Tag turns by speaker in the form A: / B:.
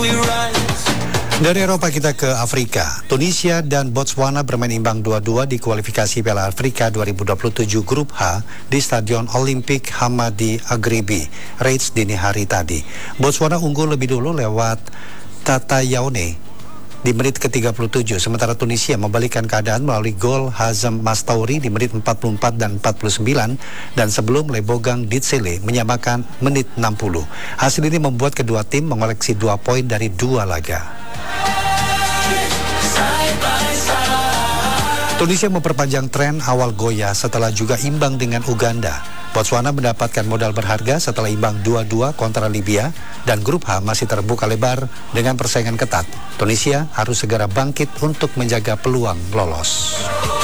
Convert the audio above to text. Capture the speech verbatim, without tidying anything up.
A: Dari Eropa kita ke Afrika. Tunisia dan Botswana bermain imbang dua dua di kualifikasi Piala Afrika dua ribu dua puluh tujuh Grup H di Stadion Olimpik Hamadi Agribi, Reds dini hari tadi. Botswana unggul lebih dulu lewat Tata Yaone di menit ke tiga puluh tujuh, sementara Tunisia membalikkan keadaan melalui gol Hazem Mastouri di menit empat puluh empat dan empat puluh sembilan, dan sebelum Lebogang Ditsele menyamakan menit enam puluh. Hasil ini membuat kedua tim mengoleksi dua poin dari dua laga. Tunisia memperpanjang tren awal goyah setelah juga imbang dengan Uganda. Botswana mendapatkan modal berharga setelah imbang dua dua kontra Libya, dan Grup H masih terbuka lebar dengan persaingan ketat. Tunisia harus segera bangkit untuk menjaga peluang lolos.